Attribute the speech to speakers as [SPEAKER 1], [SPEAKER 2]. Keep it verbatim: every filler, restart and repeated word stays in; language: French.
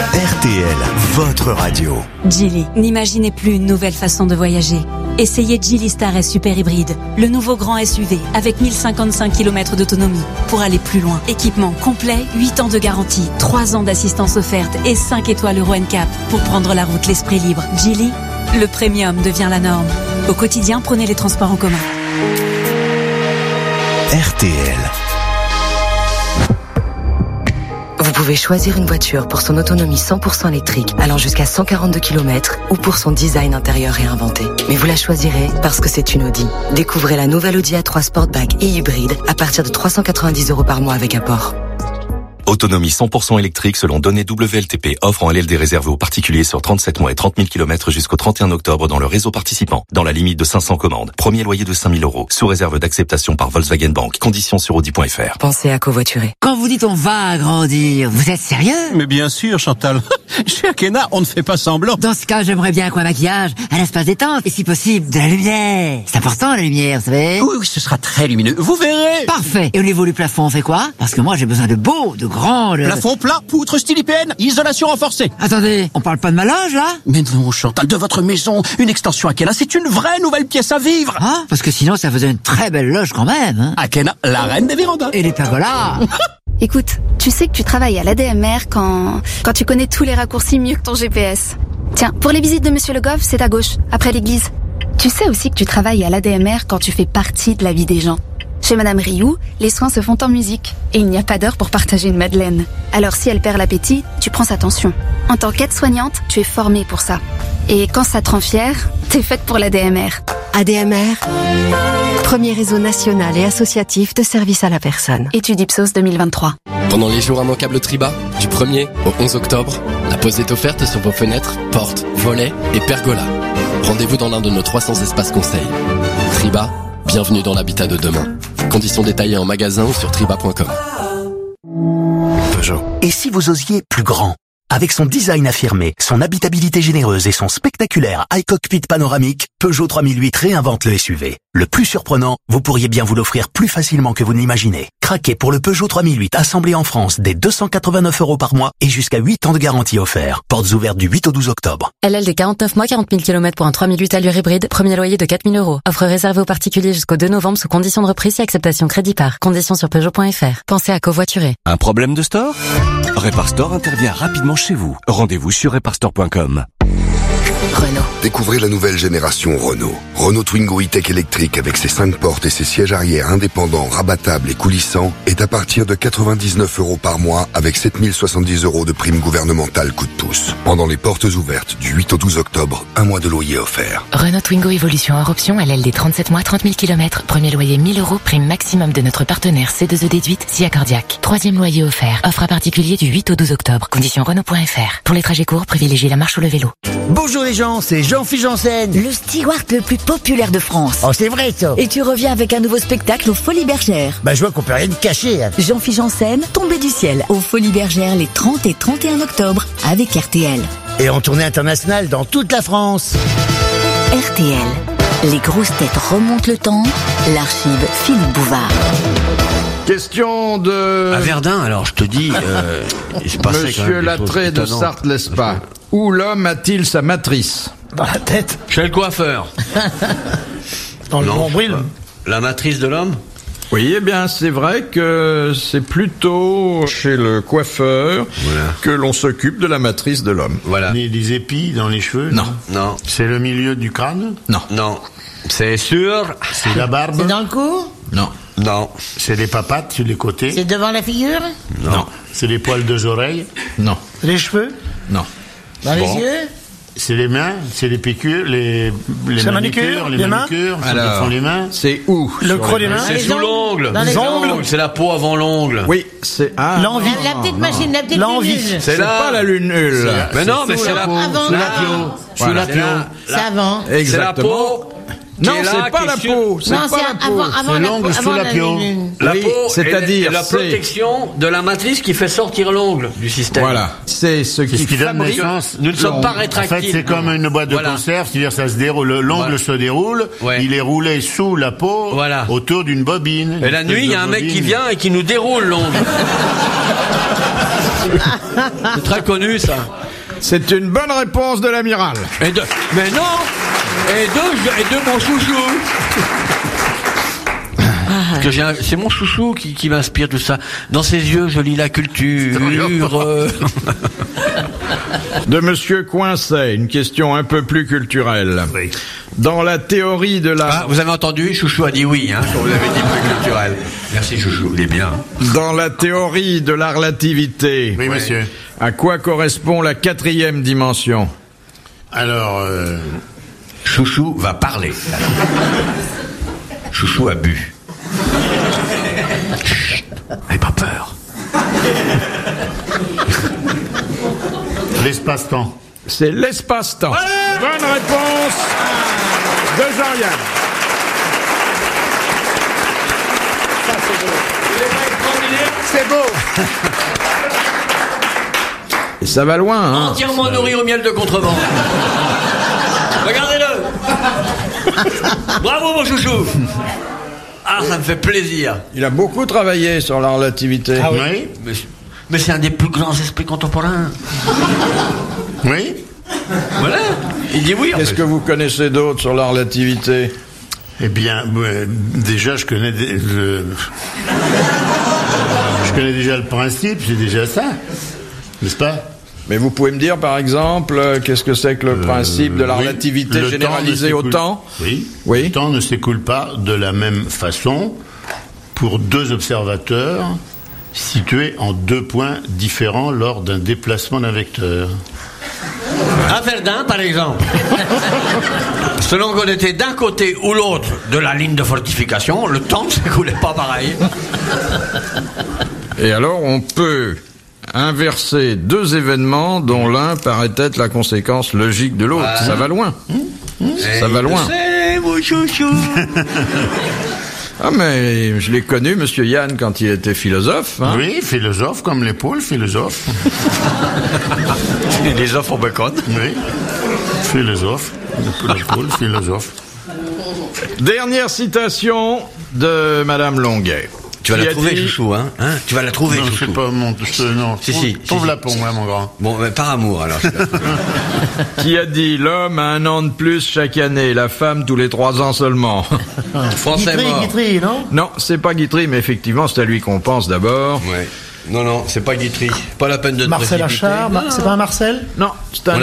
[SPEAKER 1] R T L, votre radio.
[SPEAKER 2] Geely, n'imaginez plus une nouvelle façon de voyager. Essayez Geely Star S Super Hybride, le nouveau grand S U V avec mille cinquante-cinq kilomètres d'autonomie pour aller plus loin. Équipement complet, huit ans de garantie, trois ans d'assistance offerte et cinq étoiles Euro N C A P pour prendre la route l'esprit libre. Geely, le premium devient la norme. Au quotidien, prenez les transports en commun.
[SPEAKER 1] R T L.
[SPEAKER 3] Vous pouvez choisir une voiture pour son autonomie cent pour cent électrique allant jusqu'à cent quarante-deux kilomètres ou pour son design intérieur réinventé. Mais vous la choisirez parce que c'est une Audi. Découvrez la nouvelle Audi A trois Sportback et hybride à partir de trois cent quatre-vingt-dix euros par mois avec apport.
[SPEAKER 4] Autonomie cent pour cent électrique selon données W L T P. Offre en L L D réservée aux particuliers sur trente-sept mois et trente mille kilomètres jusqu'au trente et un octobre dans le réseau participant. Dans la limite de cinq cents commandes. Premier loyer de cinq mille euros. Sous réserve d'acceptation par Volkswagen Bank. Conditions sur audi point f r.
[SPEAKER 3] Pensez à covoiturer.
[SPEAKER 5] Quand vous dites on va agrandir, vous êtes sérieux?
[SPEAKER 6] Mais bien sûr, Chantal. Chez Akena, on ne fait pas semblant.
[SPEAKER 5] Dans ce cas, j'aimerais bien quoi maquillage, un espace détente et si possible de la lumière. C'est important la lumière, vous savez?
[SPEAKER 6] Oui, oui, ce sera très lumineux. Vous verrez.
[SPEAKER 5] Parfait. Et au niveau du plafond, on fait quoi? Parce que moi, j'ai besoin de beau, de grand, de...
[SPEAKER 6] Plafond plat, poutre style I P N, isolation renforcée.
[SPEAKER 5] Attendez, on parle pas de ma loge, là?
[SPEAKER 6] Mais non, Chantal, de votre maison, une extension Akena, c'est une vraie nouvelle pièce à vivre.
[SPEAKER 5] Ah, parce que sinon, ça faisait une très belle loge quand même, hein.
[SPEAKER 6] Akena, la reine des vérandas.
[SPEAKER 5] Et les pergolas.
[SPEAKER 7] Écoute, tu sais que tu travailles à l'A D M R quand... quand tu connais tous les raccourcis mieux que ton G P S. Tiens, pour les visites de Monsieur Le Goff, c'est à gauche, après l'église. Tu sais aussi que tu travailles à l'A D M R quand tu fais partie de la vie des gens. Chez Madame Rioux, les soins se font en musique. Et il n'y a pas d'heure pour partager une madeleine. Alors si elle perd l'appétit, tu prends sa tension. En tant qu'aide-soignante, tu es formée pour ça. Et quand ça te rend fière, t'es faite pour l'A D M R.
[SPEAKER 3] A D M R, premier réseau national et associatif de services à la personne.
[SPEAKER 7] Étude Ipsos deux mille vingt-trois.
[SPEAKER 8] Pendant les jours immanquables Triba, du premier au onze octobre, la pause est offerte sur vos fenêtres, portes, volets et pergolas. Rendez-vous dans l'un de nos trois cents espaces conseils. Triba, bienvenue dans l'habitat de demain. Conditions détaillées en magasin ou sur triba point com.
[SPEAKER 1] Peugeot. Et si vous osiez plus grand? Avec son design affirmé, son habitabilité généreuse et son spectaculaire iCockpit panoramique, Peugeot trois mille huit réinvente le S U V. Le plus surprenant, vous pourriez bien vous l'offrir plus facilement que vous ne l'imaginez. Craquez pour le Peugeot trois mille huit assemblé en France dès deux cent quatre-vingt-neuf euros par mois et jusqu'à huit ans de garantie offert. Portes ouvertes du huit au douze octobre.
[SPEAKER 9] L L D quarante-neuf mois, quarante mille kilomètres pour un trois mille huit allure hybride. Premier loyer de quatre mille euros. Offre réservée aux particuliers jusqu'au deux novembre sous conditions de reprise et acceptation crédit par. Conditions sur Peugeot point f r. Pensez à covoiturer.
[SPEAKER 10] Un problème de store? Reparstore intervient rapidement chez vous. Rendez-vous sur reparstore point com.
[SPEAKER 3] Renault.
[SPEAKER 11] Découvrez la nouvelle génération Renault. Renault Twingo E-Tech électrique avec ses cinq portes et ses sièges arrière indépendants, rabattables et coulissants est à partir de quatre-vingt-dix-neuf euros par mois avec sept mille soixante-dix euros de prime gouvernementale coup de pouce. Pendant les portes ouvertes du huit au douze octobre, un mois de loyer offert.
[SPEAKER 3] Renault Twingo Evolution hors option, L L D trente-sept mois, trente mille kilomètres. Premier loyer mille euros, prime maximum de notre partenaire C deux E déduite, SIA Cardiaque. Troisième loyer offert. Offre à particulier du huit au douze octobre. Conditions Renault point f r. Pour les trajets courts, privilégiez la marche ou le vélo.
[SPEAKER 12] Bonjour les gens, c'est Jean-Philippe Janssen,
[SPEAKER 13] le steward le plus populaire de France.
[SPEAKER 12] Oh, c'est vrai ça.
[SPEAKER 13] Et tu reviens avec un nouveau spectacle aux Folies Bergères.
[SPEAKER 12] Bah, je vois qu'on peut rien te cacher. Hein.
[SPEAKER 13] Jean-Philippe Janssen, Tombé du ciel, aux Folies Bergères les trente et trente et un octobre, avec R T L.
[SPEAKER 12] Et en tournée internationale dans toute la France.
[SPEAKER 13] R T L, les grosses têtes remontent le temps, l'archive Philippe Bouvard.
[SPEAKER 14] Question de...
[SPEAKER 15] À Verdun, alors, je te dis... Euh,
[SPEAKER 14] Monsieur Lattré de Sarthe-Lespas. Où l'homme a-t-il sa matrice?
[SPEAKER 12] Dans la tête.
[SPEAKER 15] Chez le coiffeur.
[SPEAKER 12] Dans le nombril.
[SPEAKER 15] La matrice de l'homme?
[SPEAKER 14] Oui, eh bien, c'est vrai que c'est plutôt chez le coiffeur voilà. que l'on s'occupe de la matrice de l'homme.
[SPEAKER 15] Voilà.
[SPEAKER 16] Des, des épis dans les cheveux?
[SPEAKER 14] Non.
[SPEAKER 15] Non.
[SPEAKER 16] C'est le milieu du crâne?
[SPEAKER 14] Non.
[SPEAKER 15] Non. C'est sûr.
[SPEAKER 16] C'est la barbe?
[SPEAKER 13] C'est dans le cou?
[SPEAKER 14] Non.
[SPEAKER 15] Non.
[SPEAKER 16] C'est les papates sur les côtés?
[SPEAKER 13] C'est devant la figure?
[SPEAKER 15] Non. non.
[SPEAKER 16] C'est les poils de oreilles?
[SPEAKER 14] Non.
[SPEAKER 13] Les cheveux?
[SPEAKER 14] Non.
[SPEAKER 13] Dans bon. les yeux?
[SPEAKER 16] C'est les mains, c'est les piqûres, les, les manucures, les, les manucures,
[SPEAKER 14] mains alors,
[SPEAKER 16] font les mains.
[SPEAKER 14] C'est où?
[SPEAKER 12] Le creux des mains?
[SPEAKER 15] C'est sous l'ongle.
[SPEAKER 13] Les ongles.
[SPEAKER 15] C'est la peau avant l'ongle.
[SPEAKER 14] Oui, c'est ah,
[SPEAKER 13] l'envie. La, la petite machine, la petite
[SPEAKER 12] l'envie.
[SPEAKER 13] lunule.
[SPEAKER 14] C'est là. pas la lunule.
[SPEAKER 15] Mais non, mais c'est la peau.
[SPEAKER 13] Sous
[SPEAKER 15] la peau. Sous la peau.
[SPEAKER 13] C'est avant.
[SPEAKER 14] Exactement.
[SPEAKER 15] C'est la peau.
[SPEAKER 14] Non, c'est pas la peau. C'est pas la peau.
[SPEAKER 13] C'est
[SPEAKER 16] l'ongle sous la peau.
[SPEAKER 15] La peau,
[SPEAKER 14] c'est-à-dire
[SPEAKER 15] la protection de la matrice qui fait sortir l'ongle du système.
[SPEAKER 14] Voilà. C'est ce qui,
[SPEAKER 16] ce qui donne
[SPEAKER 15] fabrique.
[SPEAKER 16] naissance.
[SPEAKER 15] Nous ne sommes pas rétractiles.
[SPEAKER 16] En fait, c'est comme une boîte de
[SPEAKER 15] voilà.
[SPEAKER 16] conserve, c'est-à-dire ça se déroule, l'ongle voilà. se déroule, ouais. il est roulé sous la peau,
[SPEAKER 15] voilà.
[SPEAKER 16] autour d'une bobine.
[SPEAKER 15] Et la nuit, il y a un mec qui vient et qui nous déroule l'ongle. C'est très connu, ça.
[SPEAKER 14] C'est une bonne réponse de l'amiral.
[SPEAKER 15] Et de... Mais non. Et de, et de mon chouchou. Parce que j'ai un... C'est mon chouchou qui, qui m'inspire tout ça. Dans ses yeux, je lis la culture. euh...
[SPEAKER 14] De Monsieur Coincet, une question un peu plus culturelle.
[SPEAKER 16] Oui.
[SPEAKER 14] Dans la théorie de la...
[SPEAKER 15] Ah, vous avez entendu, chouchou a dit oui, hein, quand vous avez dit plus culturel. Merci chouchou, il est bien.
[SPEAKER 14] Dans la théorie de la relativité...
[SPEAKER 16] Oui, monsieur.
[SPEAKER 14] À quoi correspond la quatrième dimension?
[SPEAKER 16] Alors... Euh...
[SPEAKER 15] Chouchou va parler. Chouchou a bu. Chut, n'aie pas peur.
[SPEAKER 16] L'espace-temps.
[SPEAKER 14] C'est l'espace-temps.
[SPEAKER 15] Ouais.
[SPEAKER 14] Bonne réponse de Jean-Yann.
[SPEAKER 12] Ça, c'est beau. C'est beau.
[SPEAKER 14] Et ça va loin, hein.
[SPEAKER 15] Entièrement nourri au miel de contrebande. Regardez-le. Bravo mon chouchou. Ah, ça me fait plaisir.
[SPEAKER 14] Il a beaucoup travaillé sur la relativité.
[SPEAKER 16] Ah oui.
[SPEAKER 15] Mais, mais c'est un des plus grands esprits contemporains.
[SPEAKER 16] Oui.
[SPEAKER 15] Voilà. Il dit oui.
[SPEAKER 14] Qu'est-ce que vous connaissez d'autre sur la relativité?
[SPEAKER 16] Eh bien, euh, déjà, je connais des, le... je connais déjà le principe, c'est déjà ça, n'est-ce pas?
[SPEAKER 14] Mais vous pouvez me dire, par exemple, euh, qu'est-ce que c'est que le euh, principe de la oui, relativité généralisée au temps?
[SPEAKER 16] Oui.
[SPEAKER 14] Oui.
[SPEAKER 16] Le temps ne s'écoule pas de la même façon pour deux observateurs situés en deux points différents lors d'un déplacement d'un vecteur.
[SPEAKER 15] À Verdun, par exemple. Selon qu'on était d'un côté ou l'autre de la ligne de fortification, le temps ne s'écoulait pas pareil.
[SPEAKER 14] Et alors, on peut inverser deux événements dont l'un paraît être la conséquence logique de l'autre. Ah. Ça va loin. Mmh, mmh. Ça va loin.
[SPEAKER 15] C'est mon chouchou.
[SPEAKER 14] Ah, mais je l'ai connu, Monsieur Yann, quand il était philosophe. Hein.
[SPEAKER 16] Oui, philosophe, comme les poules, philosophe.
[SPEAKER 15] Les œufs au bacon.
[SPEAKER 16] Oui, philosophe. Les poules, philosophe.
[SPEAKER 14] Dernière citation de Madame Longuet.
[SPEAKER 15] Tu vas la trouver, dit... chouchou, hein, hein Tu vas la trouver,
[SPEAKER 16] non,
[SPEAKER 15] chouchou.
[SPEAKER 16] Non, c'est pas mon... Je, non,
[SPEAKER 15] si, si.
[SPEAKER 16] Trouve
[SPEAKER 15] si,
[SPEAKER 16] la
[SPEAKER 15] si,
[SPEAKER 16] pompe,
[SPEAKER 15] si,
[SPEAKER 16] hein, mon grand.
[SPEAKER 15] Bon, ben, par amour, alors.
[SPEAKER 14] Qui a dit l'homme a un an de plus chaque année, la femme tous les trois ans seulement.
[SPEAKER 15] Français
[SPEAKER 12] Guitry,
[SPEAKER 15] mort.
[SPEAKER 12] Guitry, non?
[SPEAKER 14] Non, c'est pas Guitry, mais effectivement, c'est à lui qu'on pense d'abord.
[SPEAKER 15] Ouais. Non, non, c'est pas Guitry. Pas la peine de te
[SPEAKER 12] Marcel Achard, Mar- c'est pas un Marcel?
[SPEAKER 14] Non, c'est un